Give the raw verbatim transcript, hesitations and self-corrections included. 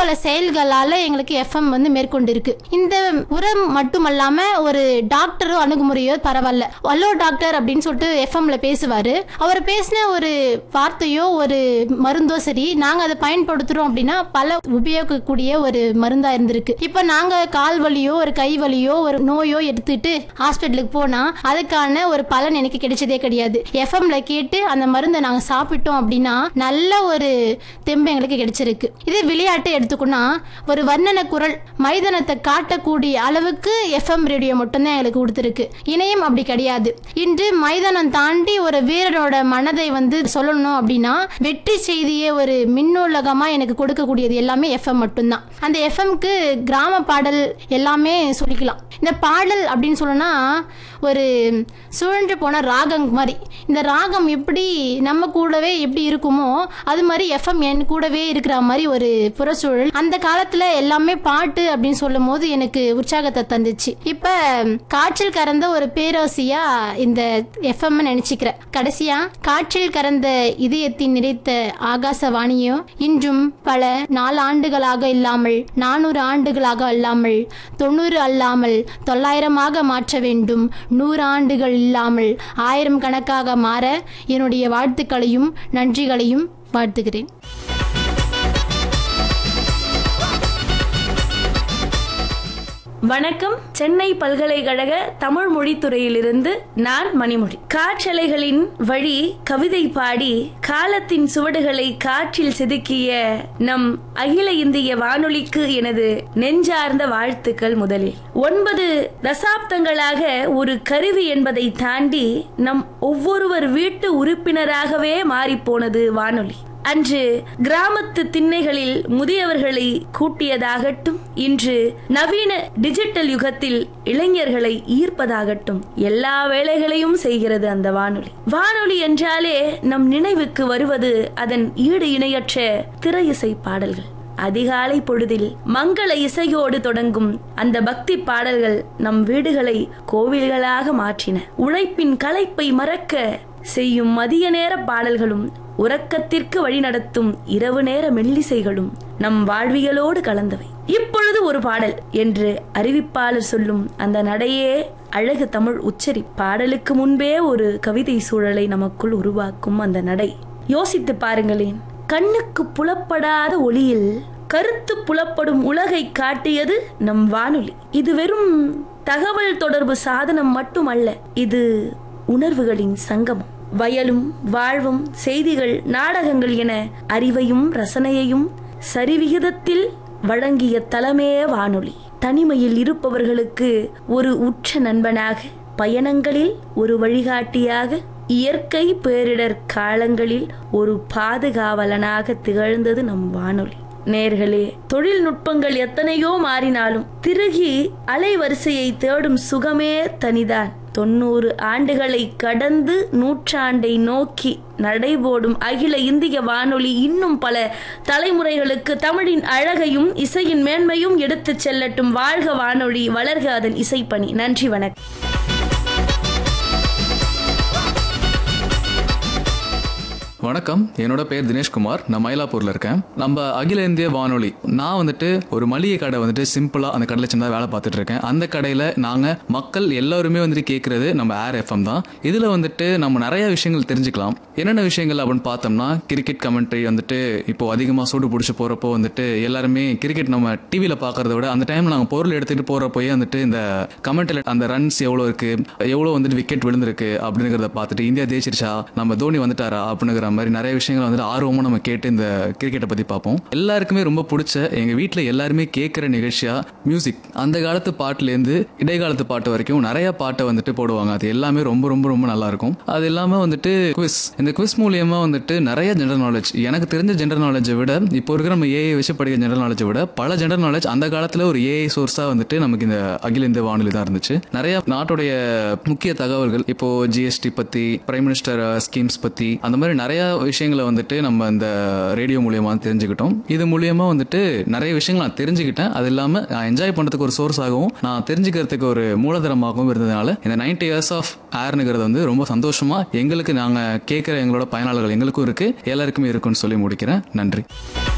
பல செயல்களால எங்களுக்கு எஃப்எம் வந்து மேற்கொண்டு இருக்கு. இந்த உரம் மட்டுமல்லாம ஒரு டாக்டரோ அணுகுமுறையோ பரவாயில்ல, ஹலோ டாக்டர் அப்படின்னு சொல்லிட்டு எஃப்எம்ல பேசுவாரு. அவர் பேசின ஒரு வார்த்தையோ ஒரு மருந்தோ சரி, நாங்க அதை பயன்படுத்துறோம் அப்படின்னா பல உபயோகிக்கக்கூடிய ஒரு மருந்தா இருந்திருக்கு. இப்ப நாங்க கால் வலியோ ஒரு கை வலியோ ஒரு நோயோ எடுத்துட்டு ஹாஸ்பிட்டலுக்கு போனா அதுக்கான ஒரு பலன் எனக்கு கிடைச்சதே கிடையாது. எஃப்எம்ல கேட்டு அந்த மருந்தை நாங்க சாப்பிட்டோம் அப்படின்னா நல்ல ஒரு தெம்பு எங்களுக்கு கிடைச்சிருக்கு. இதே விளையாட்டு எடுத்துக்கோனா ஒரு வர்ணன குரல் மைதானத்தை காட்டக்கூடிய அளவுக்கு எஃப்எம் ரேடியோ மட்டும்தான் எங்களுக்கு கொடுத்துருக்கு. இணையம் அப்படி கிடையாது. இன்று மைதானம் தாண்டி ஒரு வீரனோட மனதை வந்து சொல்லணும் அப்படின்னா வெற்றி செய்தியை ஒரு மின்னூலகமா எனக்கு கொடுக்கக்கூடியது எல்லாமே எஃப்எம் மட்டும்தான். அந்த எஃப்எம்க்கு கிராம பாடல் எல்லாமே சொல்லிக்கலாம். இந்த பாடல் அப்படின்னு சொல்லணும்னா ஒரு சுழன்று போன ராகம் மாதிரி, இந்த ராகம் எப்படி நம்ம கூடவே எப்படி இருக்குமோ அது மாதிரி எஃப்எம் என் கூடவே இருக்கிற மாதிரி ஒரு புறச்சூழல். அந்த காலத்துல எல்லாமே பாட்டு அப்படின்னு சொல்லும் போது எனக்கு உற்சாகத்தை தந்துச்சு. இப்ப காற்றில் கறந்த ஒரு பேராசியா இந்த எஃப்எம் நினைச்சுக்கிறேன். கடைசியா காற்றில் கறந்த இதயத்தின் நிறைத்த ஆகாசவாணியோ இன்றும் பல நாலு ஆண்டுகளாக இல்லாமல் நானூறு ஆண்டுகளாக இல்லாமல் தொண்ணூறு அல்லாமல் தொள்ளாயிரமாக மாற்ற வேண்டும், நூறு ஆண்டுகள் இல்லாமல் ஆயிரம் கணக்காக மாற என்னுடைய வாழ்த்துக்களையும் நன்றிகளையும் வாழ்த்துகிறேன். வணக்கம். சென்னை பல்கலைக்கழக தமிழ் மொழித்துறையிலிருந்து நான் மணிமொழி. காற்றலைகளின் வழி கவிதை பாடி காலத்தின் சுவடுகளை காற்றில் செதுக்கிய நம் அகில இந்திய வானொலிக்கு எனது நெஞ்சார்ந்த வாழ்த்துக்கள். முதலில் ஒன்பது தசாப்தங்களாக ஒரு கருவி என்பதை தாண்டி நம் ஒவ்வொருவர் வீட்டு உறுப்பினராகவே மாறிப்போனது வானொலி. அன்று கிராமத்து திண்ணைகளில் முதியவர்களை கூட்டியதாகட்டும், இன்று நவீன டிஜிட்டல் யுகத்தில் இளைஞர்களை ஈர்ப்பதாகட்டும், எல்லா வேலைகளையும் செய்கிறது அந்த வானொலி. வானொலி என்றாலே நம் நினைவுக்கு வருவது அதன் ஈடு இணையற்ற திரை இசை பாடல்கள். அதிகாலை பொழுதில் மங்கள இசையோடு தொடங்கும் அந்த பக்தி பாடல்கள் நம் வீடுகளை கோவில்களாக மாற்றின. உழைப்பின் களைப்பை மறக்க செய்யும் மதிய நேர பாடல்களும் உறக்கத்திற்கு வழிநடத்தும் இரவு நேர மெல்லிசைகளும் நம் வாழ்வியலோடு கலந்தவை. இப்பொழுது ஒரு பாடல் என்று அறிவிப்பாளர் சொல்லும் அந்த நடையே அழகு தமிழ் உச்சரி. பாடலுக்கு முன்பே ஒரு கவிதை சூழலை நமக்குள் உருவாக்கும் அந்த நடை. யோசித்து பாருங்களேன். கண்ணுக்கு புலப்படாத ஒளியில் கருத்து புலப்படும் உலகை காட்டியது நம் வானொலி. இது வெறும் தகவல் தொடர்பு சாதனம் மட்டுமல்ல, இது உணர்வுகளின் சங்கமம். வயலும் வாழ்வும் செய்திகள் நாடகங்கள் என அறிவையும் ரசனையையும் சரிவிகிதத்தில் வழங்கிய தலமே வானொலி. தனிமையில் இருப்பவர்களுக்கு ஒரு உற்ற நண்பனாக, பயணங்களில் ஒரு வழிகாட்டியாக, இயற்கை பேரிடர் காலங்களில் ஒரு பாதுகாவலனாக திகழ்ந்தது நம் வானொலி. நேர்களே, தொழில்நுட்பங்கள் எத்தனையோ மாறினாலும் திருகி அலைவரிசையை தேடும் சுகமே தனிதான். தொண்ணூறு ஆண்டுகளை கடந்து நூற்றாண்டை நோக்கி நடைபோடும் அகில இந்திய வானொலி இன்னும் பல தலைமுறைகளுக்கு தமிழின் அழகையும் இசையின் மேன்மையும் எடுத்துச் செல்லட்டும். வாழ்க வானொலி, வளர்க அதன் இசைப்பணி. நன்றி, வணக்கம். வணக்கம். என்னோட பேர் தினேஷ்குமார். நான் மயிலாப்பூர்ல இருக்கேன். நம்ம அகில இந்திய வானொலி, நான் வந்துட்டு ஒரு மளிகை கடை வந்துட்டு சிம்பிளா அந்த கடையில சின்னதா வேலை பார்த்துட்டு இருக்கேன். அந்த கடையில நாங்க மக்கள் எல்லாருமே வந்துட்டு கேட்கறது நம்ம ஏர் எஃப்எம் தான். இதுல வந்துட்டு நம்ம நிறைய விஷயங்கள் தெரிஞ்சுக்கலாம். என்னென்ன விஷயங்கள் அப்படின்னு பார்த்தோம்னா, கிரிக்கெட் கமெண்ட்ரி வந்துட்டு இப்போ அதிகமா சூடு பிடிச்சி போறப்போ வந்துட்டு எல்லாருமே கிரிக்கெட் நம்ம டிவியில பாக்குறத விட அந்த டைம்ல நாங்க பொருள் எடுத்துட்டு போறப்போயே வந்துட்டு இந்த கமெண்ட்ல அந்த ரன்ஸ் எவ்வளவு இருக்கு, எவ்வளவு வந்துட்டு விக்கெட் விழுந்திருக்கு அப்படிங்கறத பார்த்துட்டு இந்தியா ஜெயிச்சிருச்சா, நம்ம தோனி வந்துட்டாரா அப்படிங்கிற மாதிரி நிறைய விஷயங்கள் வந்துட்டு ஆர்வமா நம்ம கேட்டு இந்த கிரிக்கெட்டை பத்தி பார்ப்போம். எல்லாருக்குமே ரொம்ப பிடிச்ச, எங்க வீட்டுல எல்லாருமே கேட்கிற நிகழ்ச்சியா மியூசிக். அந்த காலத்து பாட்டுல இருந்து இடைக்காலத்து பாட்டு வரைக்கும் நிறைய பாட்டை வந்துட்டு போடுவாங்க. அது எல்லாமே ரொம்ப ரொம்ப ரொம்ப நல்லா இருக்கும். அது இல்லாம வந்துட்டு குவிஸ். இந்த குவிஸ் மூலியமா வந்துட்டு நிறைய ஜெனரல் நாலேஜ், எனக்கு தெரிஞ்ச ஜெனரல் நாலேஜை விட இப்போ இருக்கிற நம்ம ஏஐ வச்சு படிக்கிற ஜெனரல் நாலேஜை விட பல ஜெனரல் நாலேஜ் அந்த காலத்துல ஒரு ஏஐ சோர்ஸா வந்துட்டு நமக்கு இந்த அகில இந்திய வானொலி தான் இருந்துச்சு. நிறைய நாட்டுடைய முக்கிய தகவல்கள், இப்போ ஜிஎஸ்டி பத்தி, பிரைம் மினிஸ்டர் ஸ்கீம்ஸ் பத்தி, அந்த மாதிரி நிறைய விஷயங்களை வந்துட்டு நம்ம இந்த ரேடியோ மூலியமா தெரிஞ்சுக்கிட்டோம். இது மூலியமா வந்துட்டு நிறைய விஷயங்கள் நான் தெரிஞ்சுக்கிட்டேன். அது இல்லாம நான் என்ஜாய் பண்றதுக்கு ஒரு சோர்ஸ் ஆகவும் நான் தெரிஞ்சுக்கிறதுக்கு ஒரு மூலதனமாகவும் இருந்ததுனால இந்த நைன்டி இயர்ஸ் ஆஃப் ஏர்னுங்கிறது வந்து ரொம்ப சந்தோஷமா எங்களுக்கு, நாங்க கேட்கிற எங்களோட பயனாளர்கள் எங்களுக்கும் இருக்கு, எல்லாருக்குமே இருக்குன்னு சொல்லி முடிக்கிறேன். நன்றி.